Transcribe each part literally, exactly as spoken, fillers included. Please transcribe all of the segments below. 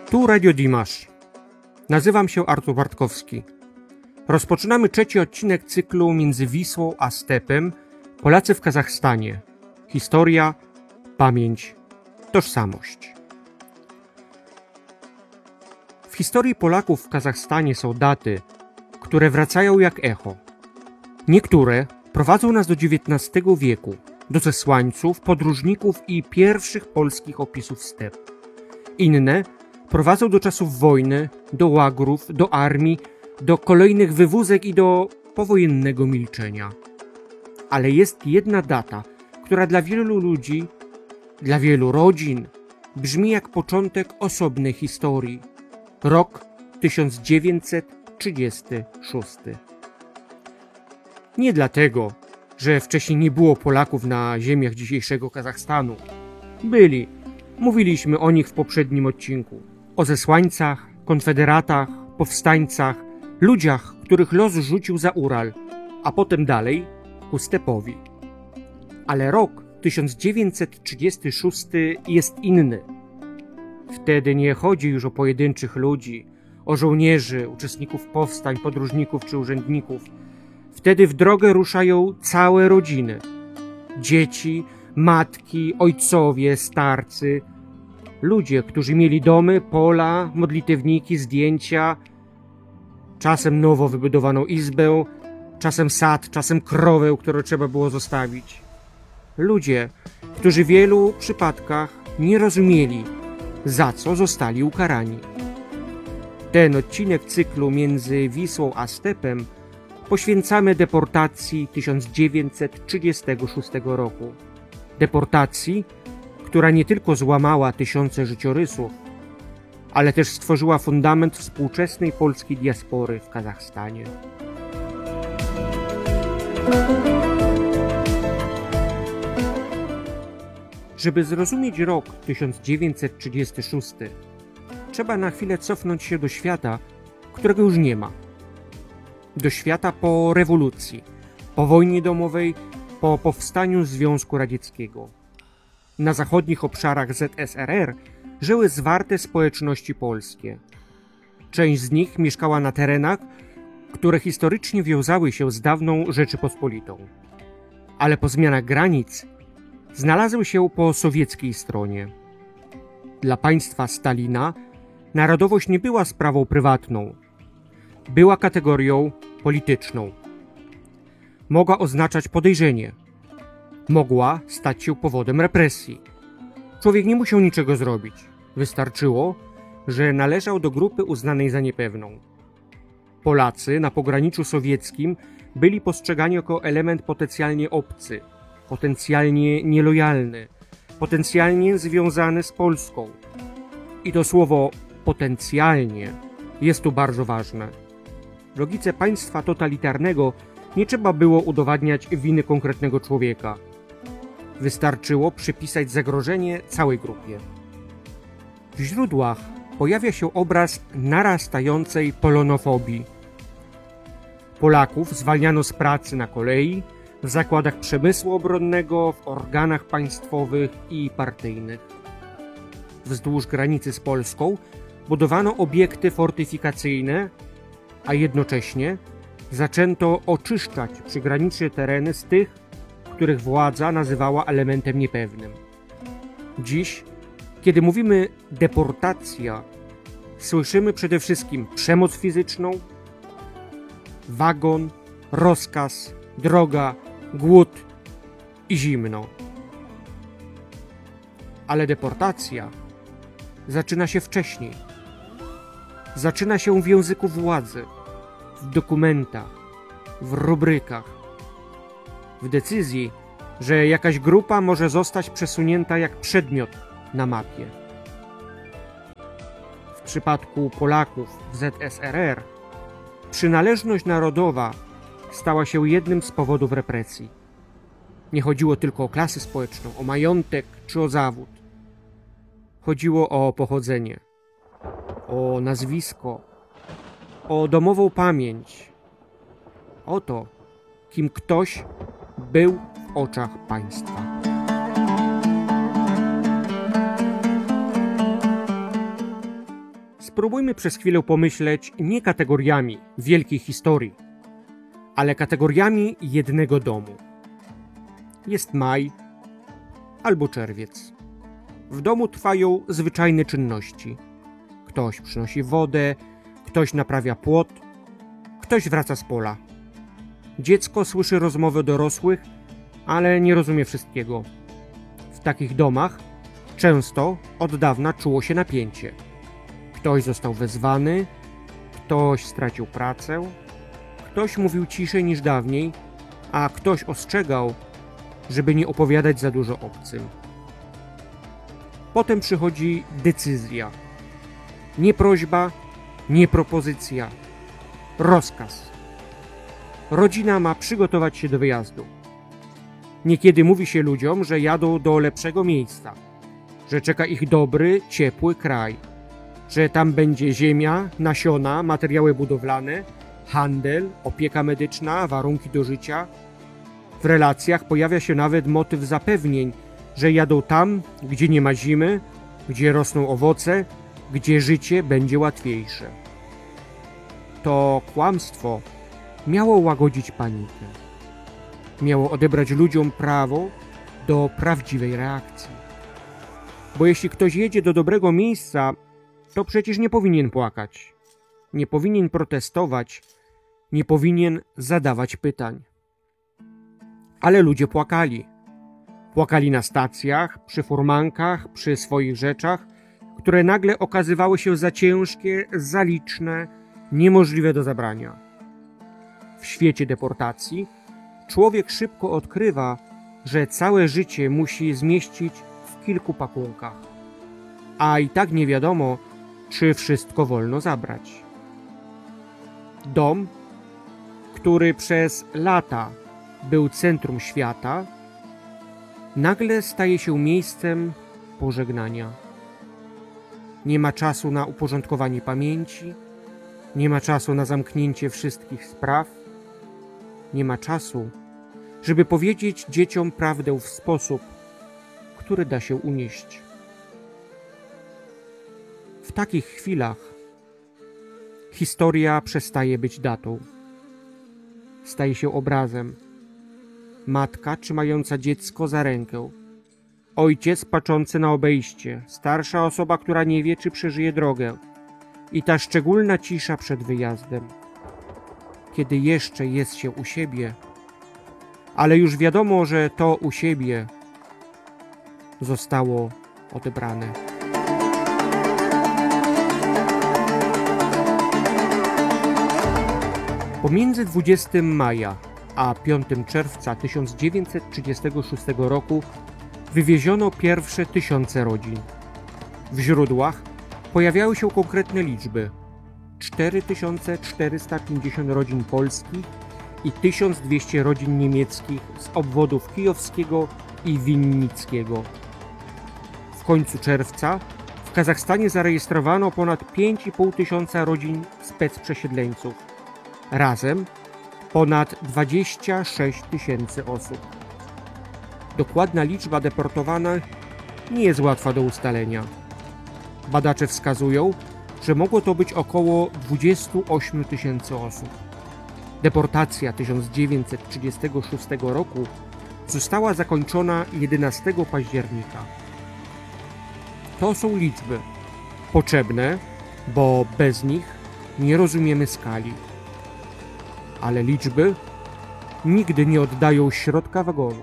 Tu Radio Dimash. Nazywam się Artur Bartkowski. Rozpoczynamy trzeci odcinek cyklu Między Wisłą a Stepem Polacy w Kazachstanie. Historia, pamięć, tożsamość. W historii Polaków w Kazachstanie są daty, które wracają jak echo. Niektóre prowadzą nas do dziewiętnastego wieku, do zesłańców, podróżników i pierwszych polskich opisów step. Inne prowadzą do czasów wojny, do łagrów, do armii, do kolejnych wywózek i do powojennego milczenia. Ale jest jedna data, która dla wielu ludzi, dla wielu rodzin brzmi jak początek osobnej historii. Rok tysiąc dziewięćset trzydziesty szósty. Nie dlatego, że wcześniej nie było Polaków na ziemiach dzisiejszego Kazachstanu. Byli. Mówiliśmy o nich w poprzednim odcinku. O zesłańcach, konfederatach, powstańcach, ludziach, których los rzucił za Ural, a potem dalej ku stepowi. Ale rok tysiąc dziewięćset trzydziesty szósty jest inny. Wtedy nie chodzi już o pojedynczych ludzi, o żołnierzy, uczestników powstań, podróżników czy urzędników. Wtedy w drogę ruszają całe rodziny. Dzieci, matki, ojcowie, starcy. Ludzie, którzy mieli domy, pola, modlitewniki, zdjęcia, czasem nowo wybudowaną izbę, czasem sad, czasem krowę, którą trzeba było zostawić. Ludzie, którzy w wielu przypadkach nie rozumieli, za co zostali ukarani. Ten odcinek cyklu Między Wisłą a Stepem poświęcamy deportacji tysiąc dziewięćset trzydziestego szóstego roku. Deportacji, która nie tylko złamała tysiące życiorysów, ale też stworzyła fundament współczesnej polskiej diaspory w Kazachstanie. Żeby zrozumieć rok tysiąc dziewięćset trzydziesty szósty, trzeba na chwilę cofnąć się do świata, którego już nie ma. Do świata po rewolucji, po wojnie domowej, po powstaniu Związku Radzieckiego. Na zachodnich obszarach Z S R R żyły zwarte społeczności polskie. Część z nich mieszkała na terenach, które historycznie wiązały się z dawną Rzeczypospolitą. Ale po zmianach granic znalazły się po sowieckiej stronie. Dla państwa Stalina narodowość nie była sprawą prywatną. Była kategorią polityczną. Mogła oznaczać podejrzenie. Mogła stać się powodem represji. Człowiek nie musiał niczego zrobić. Wystarczyło, że należał do grupy uznanej za niepewną. Polacy na pograniczu sowieckim byli postrzegani jako element potencjalnie obcy, potencjalnie nielojalny, potencjalnie związany z Polską. I to słowo potencjalnie jest tu bardzo ważne. W logice państwa totalitarnego nie trzeba było udowadniać winy konkretnego człowieka. Wystarczyło przypisać zagrożenie całej grupie. W źródłach pojawia się obraz narastającej polonofobii. Polaków zwalniano z pracy na kolei, w zakładach przemysłu obronnego, w organach państwowych i partyjnych. Wzdłuż granicy z Polską budowano obiekty fortyfikacyjne, a jednocześnie zaczęto oczyszczać przygraniczne tereny z tych, których władza nazywała elementem niepewnym. Dziś, kiedy mówimy deportacja, słyszymy przede wszystkim przemoc fizyczną, wagon, rozkaz, droga, głód i zimno. Ale deportacja zaczyna się wcześniej. Zaczyna się w języku władzy, w dokumentach, w rubrykach, w decyzji, że jakaś grupa może zostać przesunięta jak przedmiot na mapie. W przypadku Polaków w Z S R R przynależność narodowa stała się jednym z powodów represji. Nie chodziło tylko o klasę społeczną, o majątek czy o zawód. Chodziło o pochodzenie, o nazwisko, o domową pamięć, o to, kim ktoś był w oczach państwa. Spróbujmy przez chwilę pomyśleć nie kategoriami wielkiej historii, ale kategoriami jednego domu. Jest maj albo czerwiec. W domu trwają zwyczajne czynności. Ktoś przynosi wodę, ktoś naprawia płot, ktoś wraca z pola. Dziecko słyszy rozmowy dorosłych, ale nie rozumie wszystkiego. W takich domach często od dawna czuło się napięcie. Ktoś został wezwany, ktoś stracił pracę, ktoś mówił ciszej niż dawniej, a ktoś ostrzegał, żeby nie opowiadać za dużo obcym. Potem przychodzi decyzja. Nie prośba, nie propozycja. Rozkaz. Rodzina ma przygotować się do wyjazdu. Niekiedy mówi się ludziom, że jadą do lepszego miejsca, że czeka ich dobry, ciepły kraj, że tam będzie ziemia, nasiona, materiały budowlane, handel, opieka medyczna, warunki do życia. W relacjach pojawia się nawet motyw zapewnień, że jadą tam, gdzie nie ma zimy, gdzie rosną owoce, gdzie życie będzie łatwiejsze. To kłamstwo miało łagodzić panikę. Miało odebrać ludziom prawo do prawdziwej reakcji. Bo jeśli ktoś jedzie do dobrego miejsca, to przecież nie powinien płakać, nie powinien protestować, nie powinien zadawać pytań. Ale ludzie płakali. Płakali na stacjach, przy furmankach, przy swoich rzeczach, które nagle okazywały się za ciężkie, za liczne, niemożliwe do zabrania. W świecie deportacji człowiek szybko odkrywa, że całe życie musi zmieścić w kilku pakunkach, a i tak nie wiadomo, czy wszystko wolno zabrać. Dom, który przez lata był centrum świata, nagle staje się miejscem pożegnania. Nie ma czasu na uporządkowanie pamięci, nie ma czasu na zamknięcie wszystkich spraw, nie ma czasu, żeby powiedzieć dzieciom prawdę w sposób, który da się unieść. W takich chwilach historia przestaje być datą. Staje się obrazem. Matka trzymająca dziecko za rękę. Ojciec patrzący na obejście. Starsza osoba, która nie wie, czy przeżyje drogę. I ta szczególna cisza przed wyjazdem. Kiedy jeszcze jest się u siebie, ale już wiadomo, że to u siebie zostało odebrane. Pomiędzy dwudziestego maja a piątego czerwca tysiąc dziewięćset trzydziestego szóstego roku wywieziono pierwsze tysiące rodzin. W źródłach pojawiały się konkretne liczby: cztery tysiące czterysta pięćdziesiąt rodzin polskich i tysiąc dwieście rodzin niemieckich z obwodów kijowskiego i winnickiego. W końcu czerwca w Kazachstanie zarejestrowano ponad pięć i pół tysiąca rodzin specprzesiedleńców. Razem ponad dwadzieścia sześć tysięcy osób. Dokładna liczba deportowanych nie jest łatwa do ustalenia. Badacze wskazują, że mogło to być około dwadzieścia osiem tysięcy osób. Deportacja tysiąc dziewięćset trzydziestego szóstego roku została zakończona jedenastego października. To są liczby potrzebne, bo bez nich nie rozumiemy skali. Ale liczby nigdy nie oddają środka wagonu.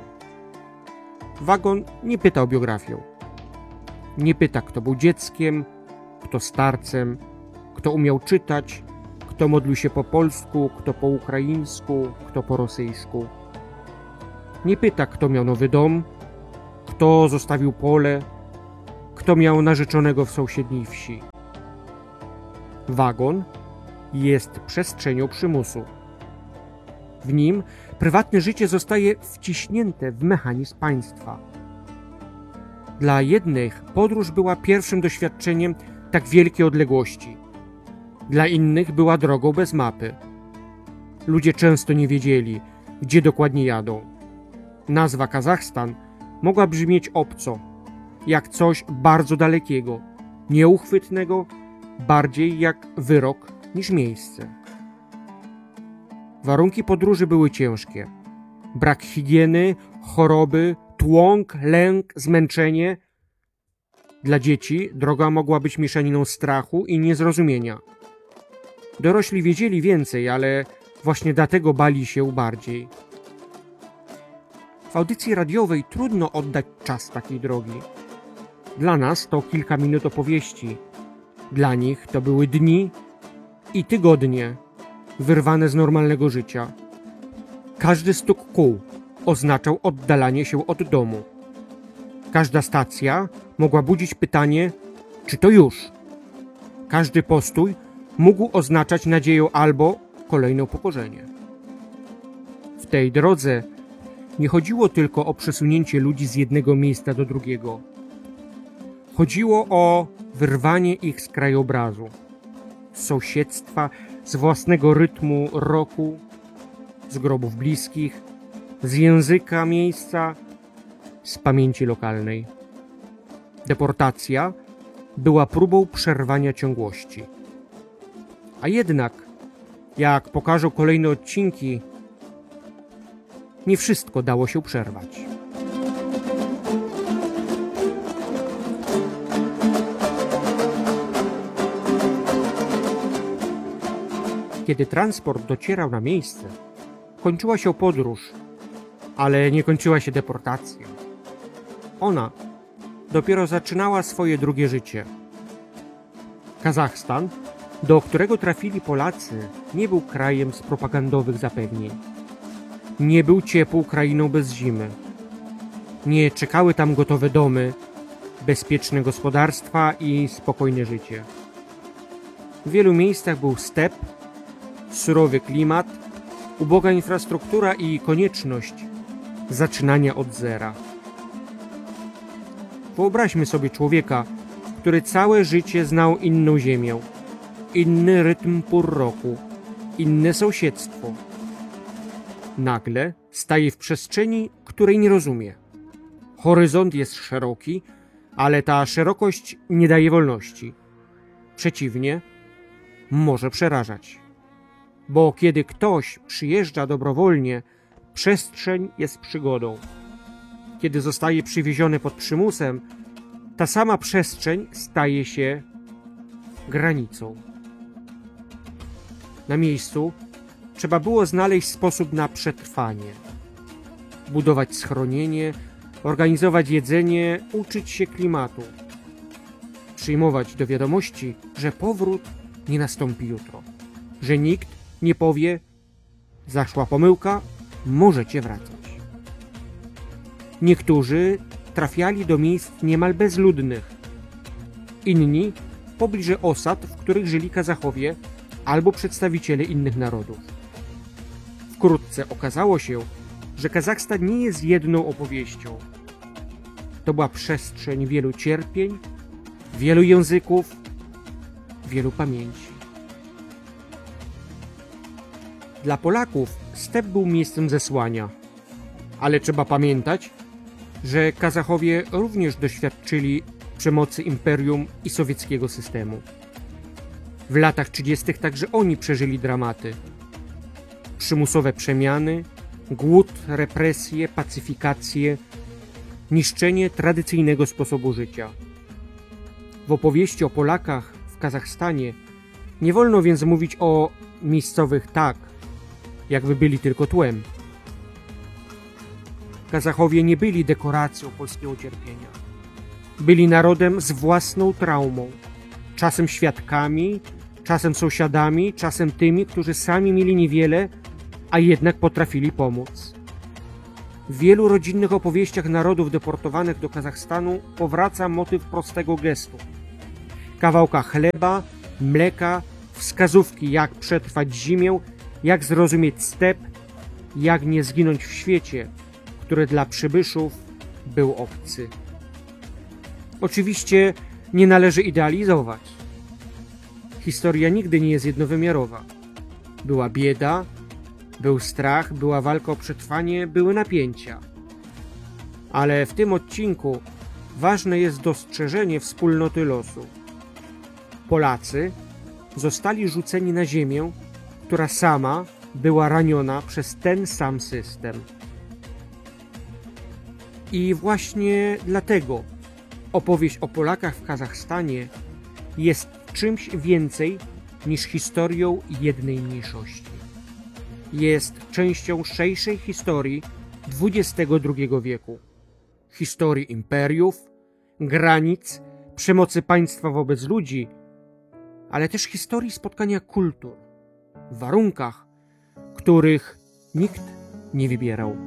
Wagon nie pyta o biografię. Nie pyta, kto był dzieckiem, kto starcem, kto umiał czytać, kto modlił się po polsku, kto po ukraińsku, kto po rosyjsku. Nie pyta, kto miał nowy dom, kto zostawił pole, kto miał narzeczonego w sąsiedniej wsi. Wagon jest przestrzenią przymusu. W nim prywatne życie zostaje wciśnięte w mechanizm państwa. Dla jednych podróż była pierwszym doświadczeniem tak wielkiej odległości. Dla innych była drogą bez mapy. Ludzie często nie wiedzieli, gdzie dokładnie jadą. Nazwa Kazachstan mogła brzmieć obco, jak coś bardzo dalekiego, nieuchwytnego bardziej jak wyrok niż miejsce. Warunki podróży były ciężkie. Brak higieny, choroby, tłok, lęk, zmęczenie. Dla dzieci droga mogła być mieszaniną strachu i niezrozumienia. Dorośli wiedzieli więcej, ale właśnie dlatego bali się bardziej. W audycji radiowej trudno oddać czas takiej drogi. Dla nas to kilka minut opowieści. Dla nich to były dni i tygodnie wyrwane z normalnego życia. Każdy stuk kół oznaczał oddalanie się od domu. Każda stacja mogła budzić pytanie, czy to już? Każdy postój mógł oznaczać nadzieję albo kolejne upokorzenie. W tej drodze nie chodziło tylko o przesunięcie ludzi z jednego miejsca do drugiego. Chodziło o wyrwanie ich z krajobrazu, z sąsiedztwa, z własnego rytmu roku, z grobów bliskich, z języka miejsca, z pamięci lokalnej. Deportacja była próbą przerwania ciągłości. A jednak, jak pokażą kolejne odcinki, nie wszystko dało się przerwać. Kiedy transport docierał na miejsce, kończyła się podróż, ale nie kończyła się deportacja. Ona dopiero zaczynała swoje drugie życie. Kazachstan, do którego trafili Polacy, nie był krajem z propagandowych zapewnień. Nie był ciepłą krainą bez zimy. Nie czekały tam gotowe domy, bezpieczne gospodarstwa i spokojne życie. W wielu miejscach był step, surowy klimat, uboga infrastruktura i konieczność zaczynania od zera. Wyobraźmy sobie człowieka, który całe życie znał inną ziemię, inny rytm pór roku, inne sąsiedztwo. Nagle staje w przestrzeni, której nie rozumie. Horyzont jest szeroki, ale ta szerokość nie daje wolności. Przeciwnie, może przerażać. Bo kiedy ktoś przyjeżdża dobrowolnie, przestrzeń jest przygodą. Kiedy zostaje przywieziony pod przymusem, ta sama przestrzeń staje się granicą. Na miejscu trzeba było znaleźć sposób na przetrwanie. Budować schronienie, organizować jedzenie, uczyć się klimatu. Przyjmować do wiadomości, że powrót nie nastąpi jutro. Że nikt nie powie, zaszła pomyłka, możecie wracać. Niektórzy trafiali do miejsc niemal bezludnych. Inni pobliże osad, w których żyli Kazachowie albo przedstawiciele innych narodów. Wkrótce okazało się, że Kazachstan nie jest jedną opowieścią. To była przestrzeń wielu cierpień, wielu języków, wielu pamięci. Dla Polaków step był miejscem zesłania, ale trzeba pamiętać, że Kazachowie również doświadczyli przemocy imperium i sowieckiego systemu. W latach trzydziestych także oni przeżyli dramaty. Przymusowe przemiany, głód, represje, pacyfikację, niszczenie tradycyjnego sposobu życia. W opowieści o Polakach w Kazachstanie nie wolno więc mówić o miejscowych tak, jakby byli tylko tłem. Kazachowie nie byli dekoracją polskiego cierpienia. Byli narodem z własną traumą, czasem świadkami, czasem sąsiadami, czasem tymi, którzy sami mieli niewiele, a jednak potrafili pomóc. W wielu rodzinnych opowieściach narodów deportowanych do Kazachstanu powraca motyw prostego gestu. Kawałka chleba, mleka, wskazówki, jak przetrwać zimę, jak zrozumieć step, jak nie zginąć w świecie, który dla przybyszów był obcy. Oczywiście nie należy idealizować. Historia nigdy nie jest jednowymiarowa. Była bieda, był strach, była walka o przetrwanie, były napięcia. Ale w tym odcinku ważne jest dostrzeżenie wspólnoty losu. Polacy zostali rzuceni na ziemię, która sama była raniona przez ten sam system. I właśnie dlatego opowieść o Polakach w Kazachstanie jest czymś więcej niż historią jednej mniejszości. Jest częścią szerszej historii dwudziestego drugiego wieku. Historii imperiów, granic, przemocy państwa wobec ludzi, ale też historii spotkania kultur w warunkach, których nikt nie wybierał.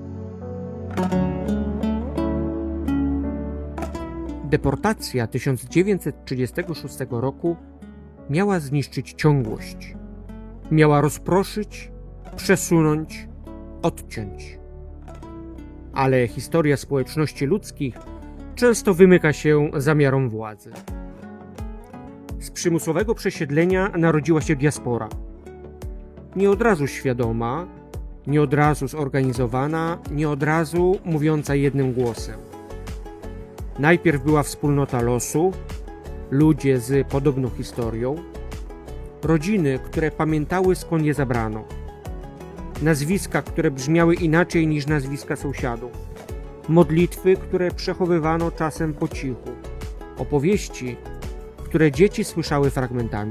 Deportacja tysiąc dziewięćset trzydziestego szóstego roku miała zniszczyć ciągłość. Miała rozproszyć, przesunąć, odciąć. Ale historia społeczności ludzkich często wymyka się zamiarom władzy. Z przymusowego przesiedlenia narodziła się diaspora. Nie od razu świadoma, nie od razu zorganizowana, nie od razu mówiąca jednym głosem. Najpierw była wspólnota losu, ludzie z podobną historią, rodziny, które pamiętały, skąd je zabrano, nazwiska, które brzmiały inaczej niż nazwiska sąsiadów, modlitwy, które przechowywano czasem po cichu, opowieści, które dzieci słyszały fragmentami.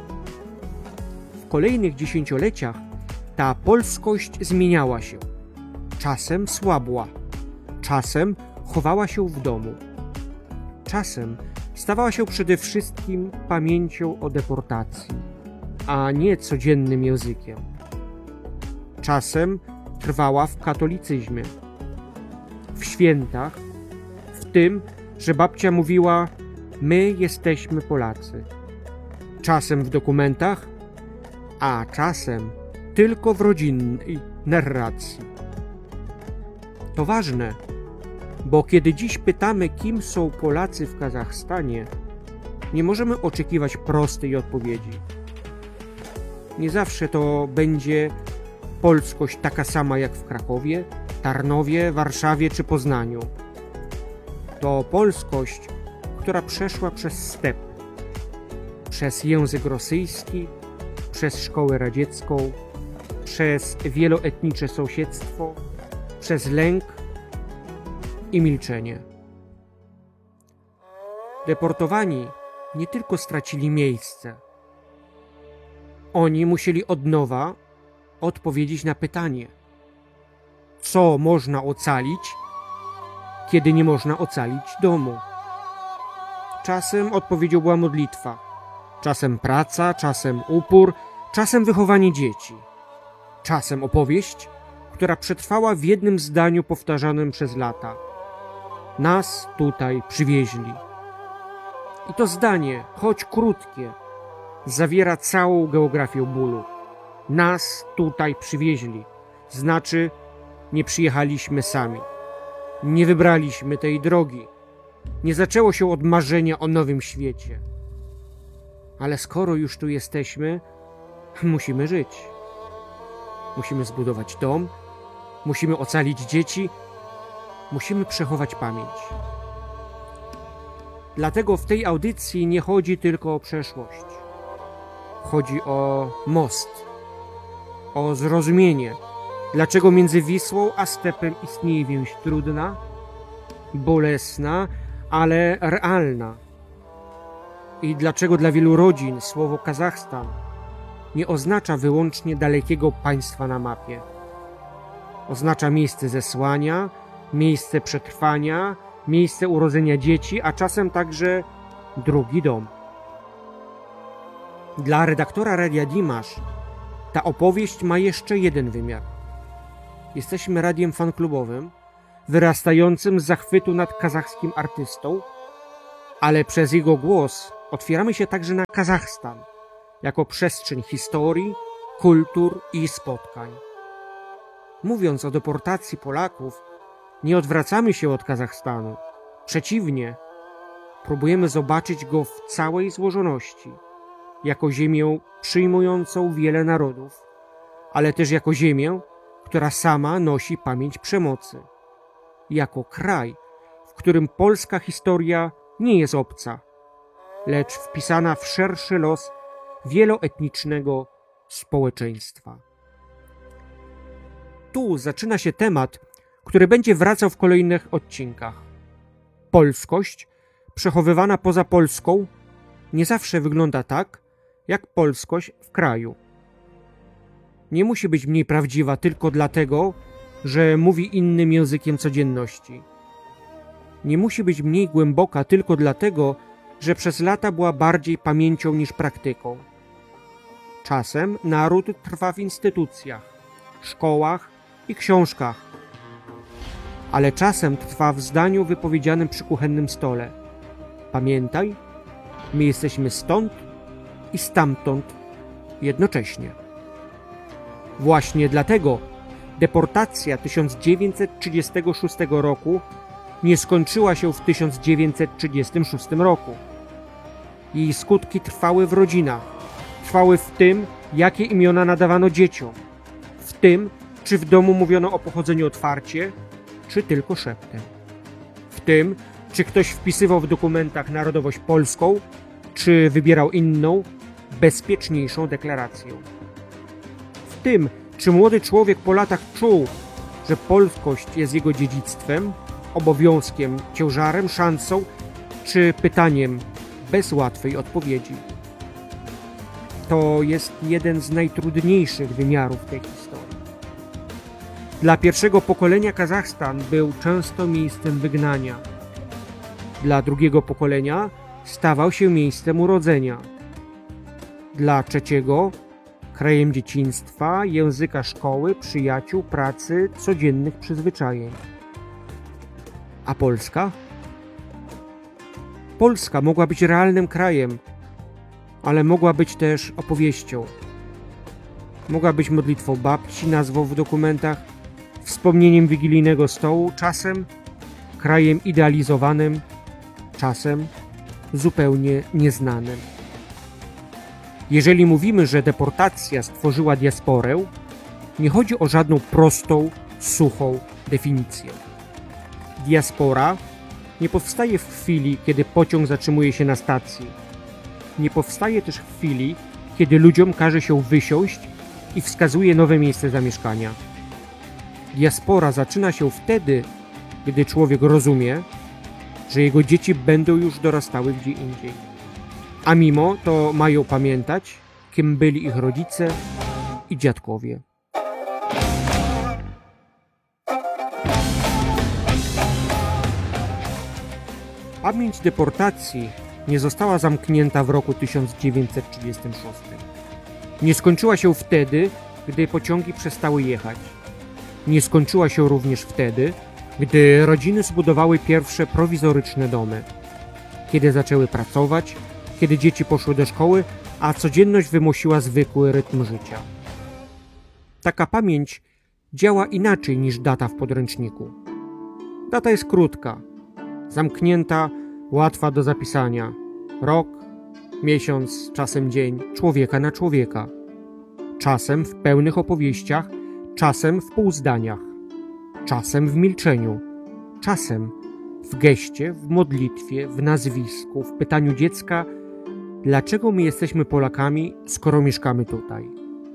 W kolejnych dziesięcioleciach ta polskość zmieniała się. Czasem słabła, czasem chowała się w domu. Czasem stawała się przede wszystkim pamięcią o deportacji, a nie codziennym językiem. Czasem trwała w katolicyzmie, w świętach, w tym, że babcia mówiła: my jesteśmy Polacy. Czasem w dokumentach, a czasem tylko w rodzinnej narracji. To ważne, bo kiedy dziś pytamy, kim są Polacy w Kazachstanie, nie możemy oczekiwać prostej odpowiedzi. Nie zawsze to będzie polskość taka sama jak w Krakowie, Tarnowie, Warszawie czy Poznaniu. To polskość, która przeszła przez step, przez język rosyjski, przez szkołę radziecką, przez wieloetnicze sąsiedztwo, przez lęk i milczenie. Deportowani nie tylko stracili miejsce. Oni musieli od nowa odpowiedzieć na pytanie, co można ocalić, kiedy nie można ocalić domu. Czasem odpowiedzią była modlitwa, czasem praca, czasem upór, czasem wychowanie dzieci, czasem opowieść, która przetrwała w jednym zdaniu powtarzanym przez lata. Nas tutaj przywieźli. I to zdanie, choć krótkie, zawiera całą geografię bólu. Nas tutaj przywieźli. Znaczy, nie przyjechaliśmy sami. Nie wybraliśmy tej drogi. Nie zaczęło się od marzenia o nowym świecie. Ale skoro już tu jesteśmy, musimy żyć. Musimy zbudować dom, musimy ocalić dzieci, musimy przechować pamięć. Dlatego w tej audycji nie chodzi tylko o przeszłość. Chodzi o most, o zrozumienie, dlaczego między Wisłą a stepem istnieje więź trudna, bolesna, ale realna. I dlaczego dla wielu rodzin słowo Kazachstan nie oznacza wyłącznie dalekiego państwa na mapie. Oznacza miejsce zesłania, miejsce przetrwania, miejsce urodzenia dzieci, a czasem także drugi dom. Dla redaktora Radia Dimash ta opowieść ma jeszcze jeden wymiar. Jesteśmy radiem fanklubowym, wyrastającym z zachwytu nad kazachskim artystą, ale przez jego głos otwieramy się także na Kazachstan, jako przestrzeń historii, kultur i spotkań. Mówiąc o deportacji Polaków, nie odwracamy się od Kazachstanu. Przeciwnie, próbujemy zobaczyć go w całej złożoności, jako ziemię przyjmującą wiele narodów, ale też jako ziemię, która sama nosi pamięć przemocy. Jako kraj, w którym polska historia nie jest obca, lecz wpisana w szerszy los wieloetnicznego społeczeństwa. Tu zaczyna się temat, który będzie wracał w kolejnych odcinkach. Polskość, przechowywana poza Polską, nie zawsze wygląda tak, jak polskość w kraju. Nie musi być mniej prawdziwa tylko dlatego, że mówi innym językiem codzienności. Nie musi być mniej głęboka tylko dlatego, że przez lata była bardziej pamięcią niż praktyką. Czasem naród trwa w instytucjach, szkołach i książkach, ale czasem trwa w zdaniu wypowiedzianym przy kuchennym stole. Pamiętaj, my jesteśmy stąd i stamtąd jednocześnie. Właśnie dlatego deportacja tysiąc dziewięćset trzydziestego szóstego roku nie skończyła się w tysiąc dziewięćset trzydziestym szóstym roku. Jej skutki trwały w rodzinach, trwały w tym, jakie imiona nadawano dzieciom, w tym, czy w domu mówiono o pochodzeniu otwarcie, czy tylko szeptem, w tym, czy ktoś wpisywał w dokumentach narodowość polską, czy wybierał inną, bezpieczniejszą deklarację. W tym, czy młody człowiek po latach czuł, że polskość jest jego dziedzictwem, obowiązkiem, ciężarem, szansą, czy pytaniem bez łatwej odpowiedzi. To jest jeden z najtrudniejszych wymiarów tej historii. Dla pierwszego pokolenia Kazachstan był często miejscem wygnania. Dla drugiego pokolenia stawał się miejscem urodzenia. Dla trzeciego krajem dzieciństwa, języka szkoły, przyjaciół, pracy, codziennych przyzwyczajeń. A Polska? Polska mogła być realnym krajem, ale mogła być też opowieścią. Mogła być modlitwą babci, nazwą w dokumentach, wspomnieniem wigilijnego stołu, czasem krajem idealizowanym, czasem zupełnie nieznanym. Jeżeli mówimy, że deportacja stworzyła diasporę, nie chodzi o żadną prostą, suchą definicję. Diaspora nie powstaje w chwili, kiedy pociąg zatrzymuje się na stacji. Nie powstaje też w chwili, kiedy ludziom każe się wysiąść i wskazuje nowe miejsce zamieszkania. Diaspora zaczyna się wtedy, gdy człowiek rozumie, że jego dzieci będą już dorastały gdzie indziej. A mimo to mają pamiętać, kim byli ich rodzice i dziadkowie. Pamięć deportacji nie została zamknięta w roku tysiąc dziewięćset trzydziestym szóstym. Nie skończyła się wtedy, gdy pociągi przestały jechać. Nie skończyła się również wtedy, gdy rodziny zbudowały pierwsze prowizoryczne domy. Kiedy zaczęły pracować, kiedy dzieci poszły do szkoły, a codzienność wymusiła zwykły rytm życia. Taka pamięć działa inaczej niż data w podręczniku. Data jest krótka, zamknięta, łatwa do zapisania. Rok, miesiąc, czasem dzień, człowieka na człowieka. Czasem w pełnych opowieściach, czasem w półzdaniach, czasem w milczeniu, czasem w geście, w modlitwie, w nazwisku, w pytaniu dziecka, dlaczego my jesteśmy Polakami, skoro mieszkamy tutaj.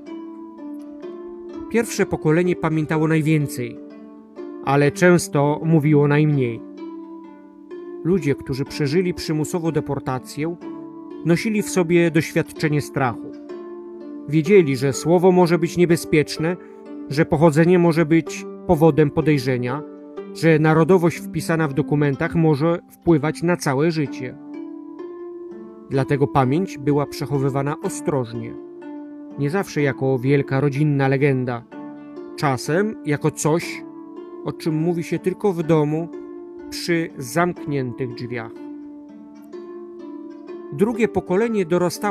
Pierwsze pokolenie pamiętało najwięcej, ale często mówiło najmniej. Ludzie, którzy przeżyli przymusową deportację, nosili w sobie doświadczenie strachu. Wiedzieli, że słowo może być niebezpieczne, że pochodzenie może być powodem podejrzenia, że narodowość wpisana w dokumentach może wpływać na całe życie. Dlatego pamięć była przechowywana ostrożnie. Nie zawsze jako wielka rodzinna legenda. Czasem jako coś, o czym mówi się tylko w domu, przy zamkniętych drzwiach. Drugie pokolenie dorastało